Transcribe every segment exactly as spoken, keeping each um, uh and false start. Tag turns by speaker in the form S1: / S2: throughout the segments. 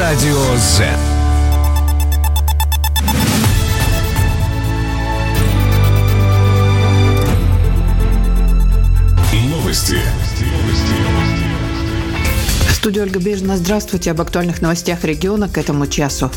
S1: Радио Z. Новости.
S2: В студии Ольга Бежина. Здравствуйте. Об актуальных новостях региона к этому часу.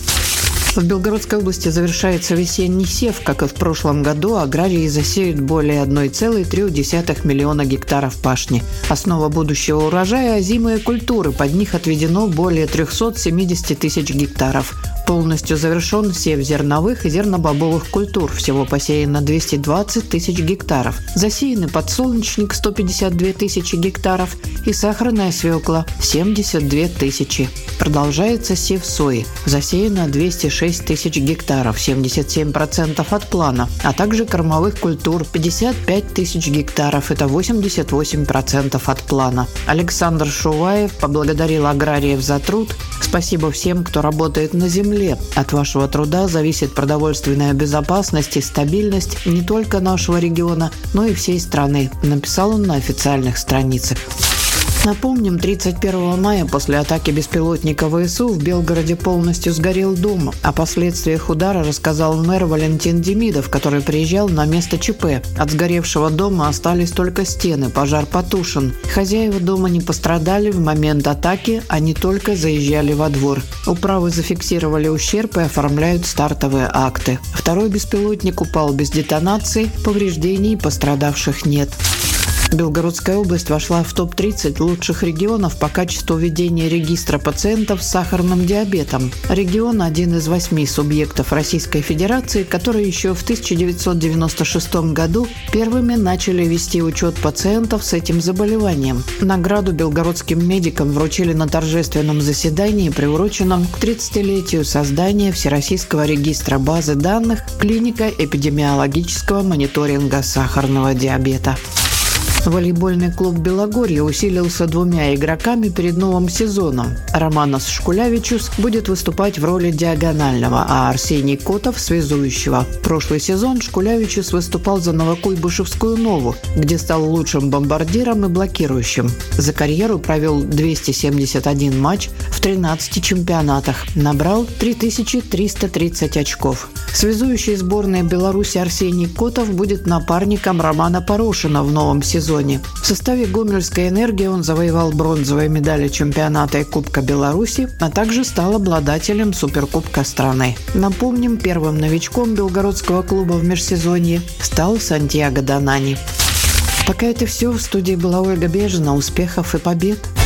S2: В Белгородской области завершается весенний сев. Как и в прошлом году, аграрии засеют более одна целая три десятых миллиона гектаров пашни. Основа будущего урожая – озимые культуры. Под них отведено более триста семьдесят тысяч гектаров. Полностью завершен сев зерновых и зернобобовых культур. Всего посеяно двести двадцать тысяч гектаров. Засеяны подсолнечник – сто пятьдесят две тысячи гектаров и сахарная свекла – семьдесят две тысячи. Продолжается сев сои. Засеяно двести шесть тысяч гектаров, семьдесят семь процентов от плана, а также кормовых культур – пятьдесят пять тысяч гектаров, это восемьдесят восемь процентов от плана. Александр Шуваев поблагодарил аграриев за труд. Спасибо всем, кто работает на земле. От вашего труда зависит продовольственная безопасность и стабильность не только нашего региона, но и всей страны, написал он на официальных страницах. Напомним, тридцать первого мая после атаки беспилотника ВСУ в Белгороде полностью сгорел дом. О последствиях удара рассказал мэр Валентин Демидов, который приезжал на место ЧП. От сгоревшего дома остались только стены, пожар потушен. Хозяева дома не пострадали, в момент атаки они только заезжали во двор. Управы зафиксировали ущерб и оформляют стартовые акты. Второй беспилотник упал без детонации, повреждений пострадавших нет. Белгородская область вошла в топ тридцать лучших регионов по качеству ведения регистра пациентов с сахарным диабетом. Регион – один из восьми субъектов Российской Федерации, которые еще в тысяча девятьсот девяносто шестом году первыми начали вести учет пациентов с этим заболеванием. Награду белгородским медикам вручили на торжественном заседании, приуроченном к тридцатилетию создания Всероссийского регистра базы данных клиника эпидемиологического мониторинга сахарного диабета. Волейбольный клуб «Белогорье» усилился двумя игроками перед новым сезоном. Романос Шкулявичус будет выступать в роли диагонального, а Арсений Котов – связующего. Прошлый сезон Шкулявичус выступал за Новокуйбышевскую «Нову», где стал лучшим бомбардиром и блокирующим. За карьеру провел двести семьдесят один матч в тринадцати чемпионатах. Набрал три тысячи триста тридцать очков. Связующий сборной Беларуси Арсений Котов будет напарником Романа Порошина в новом сезоне. В составе Гомельской «Энергии» он завоевал бронзовые медали чемпионата и Кубка Беларуси, а также стал обладателем Суперкубка страны. Напомним, первым новичком белгородского клуба в межсезонье стал Сантьяго Донани. Пока это все. В студии была Ольга Бежина. Успехов и побед!